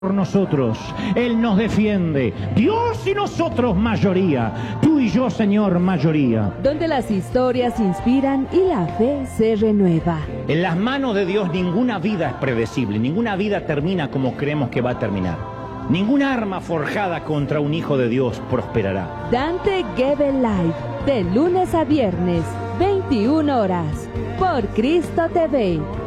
por nosotros, Él nos defiende, Dios y nosotros mayoría, tú y yo, Señor, mayoría. Donde las historias inspiran y la fe se renueva. En las manos de Dios ninguna vida es predecible, ninguna vida termina como creemos que va a terminar. Ninguna arma forjada contra un hijo de Dios prosperará. Dante Gebel Live, de lunes a viernes, 21 horas, por Cristo TV.